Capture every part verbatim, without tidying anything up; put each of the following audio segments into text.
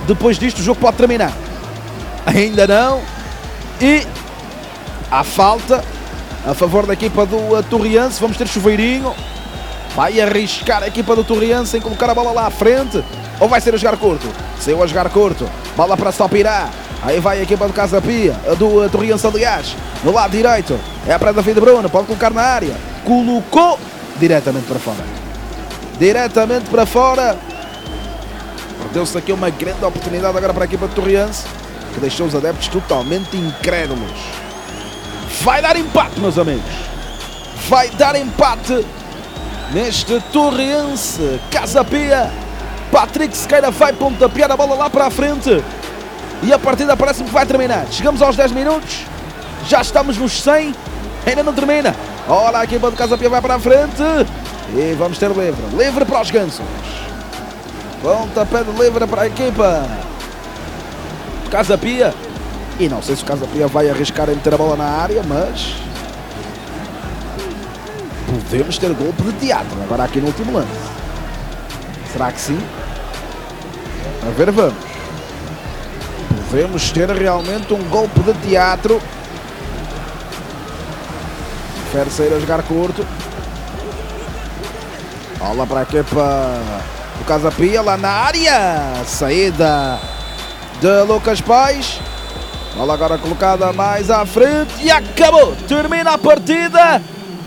depois disto o jogo pode terminar. Ainda não. E há falta a favor da equipa do uh, Torriense. Vamos ter chuveirinho. Vai arriscar a equipa do Torriense em colocar a bola lá à frente. Ou vai ser a jogar curto? Saiu a jogar curto. Bola para Stopirá. Aí vai a equipa do Casa Pia, do uh, Torriense, aliás. No lado direito é para David Bruno. Pode colocar na área. Colocou diretamente para fora. Diretamente para fora. Perdeu-se aqui uma grande oportunidade agora para a equipa do Torriense, que deixou os adeptos totalmente incrédulos. Vai dar empate, meus amigos. Vai dar empate neste Torriense Casa Pia. Patrick Sequeira vai pontapear a bola lá para a frente. E a partida parece-me que vai terminar. Chegamos aos dez minutos. Já estamos nos cem. Ainda não termina. Olha, a equipa do Casa Pia vai para a frente. E vamos ter livre. Livre para os gansos. Pontapé de livre para a equipa Casa Pia. E não sei se o Casa Pia vai arriscar em meter a bola na área, mas podemos ter golpe de teatro agora aqui no último lance. Será que sim? A ver, vamos. Podemos ter realmente um golpe de teatro. Prefere sair a jogar curto. Bola para a equipa do Casa Pia lá na área. Saída de Lucas Pais. Bola agora colocada mais à frente e acabou. Termina a partida.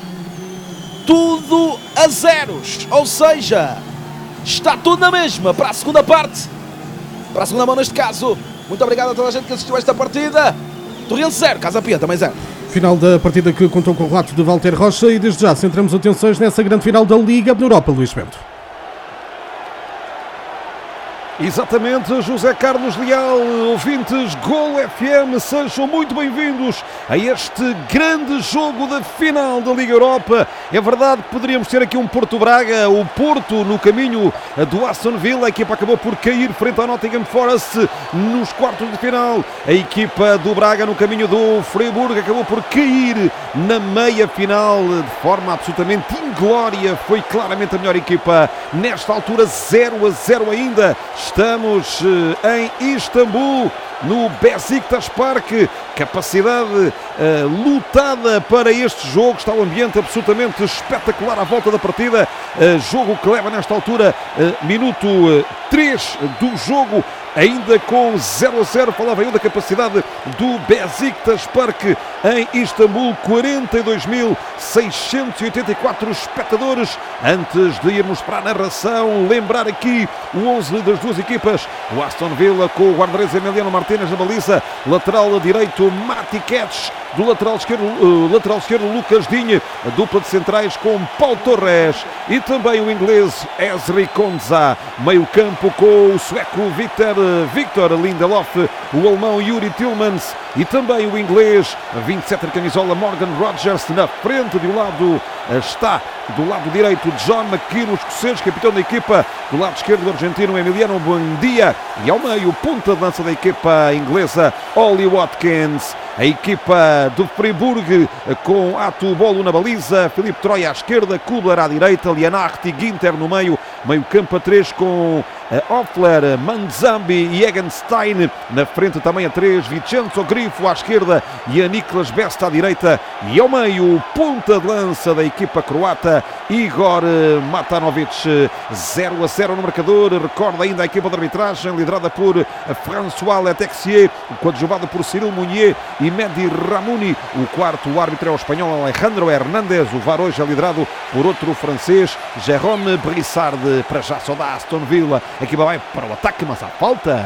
Tudo a zeros. Ou seja, está tudo na mesma para a segunda parte. Para a segunda mão neste caso. Muito obrigado a toda a gente que assistiu a esta partida. Torriense zero, Casa Pia também zero. Final da partida que contou com o relato de Walter Rocha e desde já centramos atenções nessa grande final da Liga na Europa, Luís Bento. Exatamente, José Carlos Leal, ouvintes Gol F M, sejam muito bem-vindos a este grande jogo da final da Liga Europa. É verdade que poderíamos ter aqui um Porto-Braga, o Porto no caminho do Aston Villa, a equipa acabou por cair frente ao Nottingham Forest nos quartos de final. A equipa do Braga no caminho do Freiburg acabou por cair na meia final de forma absolutamente inglória. Foi claramente a melhor equipa nesta altura, zero a zero ainda. Estamos em Istambul, no Besiktas Park, capacidade uh, lutada para este jogo. Está um ambiente absolutamente espetacular à volta da partida. Uh, jogo que leva nesta altura uh, minuto uh, três do jogo, ainda com zero a zero. Falava eu da capacidade do Besiktas Park em Istambul, quarenta e dois mil seiscentos e oitenta e quatro espectadores. Antes de irmos para a narração, lembrar aqui o onze das duas equipas. O Aston Villa com o guarda-redes Emiliano Martínez na baliza, lateral direito Mati Ketch, do lateral esquerdo, uh, lateral esquerdo Lucas Digne, a dupla de centrais com Paulo Torres e também o inglês Ezri Konza, meio campo com o sueco Victor, Victor Lindelof, o alemão Yuri Tillmans e também o inglês vinte e sete de camisola Morgan Rogers. Na frente, de um lado está do lado direito John McKean, o escocês, capitão da equipa, do lado esquerdo do argentino Emiliano Buendia e ao meio ponta de lança da equipa inglesa Ollie Watkins. A equipa do Freiburg com Atu Bolo na baliza, Filipe Troia à esquerda, Kubler à direita, Lianart e Ginter no meio, meio campo a três com Offler, Manzambi e Egenstein, na frente também a três, Vincenzo Grifo à esquerda e a Niklas Best à direita, e ao meio ponta de lança da equipa croata Igor Matanovic. Zero a zero no marcador. Recorda ainda a equipa de arbitragem liderada por François Letexier, coadjuvado por Cyril Mounier e Mehdi Ramouni. O quarto árbitro é o espanhol Alejandro Hernández. O V A R hoje é liderado por outro francês, Jérôme Brissard. Para já só da Aston Villa. A equipa vai para o ataque, mas há falta.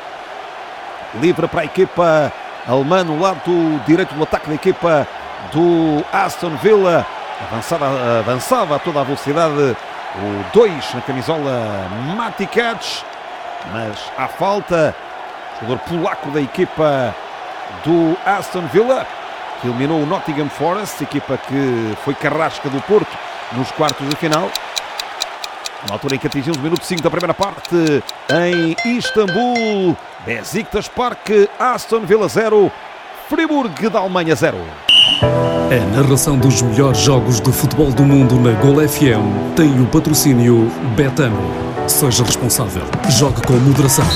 Livre para a equipa alemã no lado direito do ataque da equipa do Aston Villa. Avançava, avançava a toda a velocidade o dois na camisola Mati Ketch, mas há falta. Jogador polaco da equipa do Aston Villa, que eliminou o Nottingham Forest, equipa que foi carrasca do Porto nos quartos de final. Na altura em que atingimos o minuto cinco da primeira parte, em Istambul, Besiktas Park, Aston Villa zero, Friburgo da Alemanha zero. A narração dos melhores jogos de futebol do mundo na Gol F M tem o patrocínio Betano. Seja responsável. Jogue com moderação.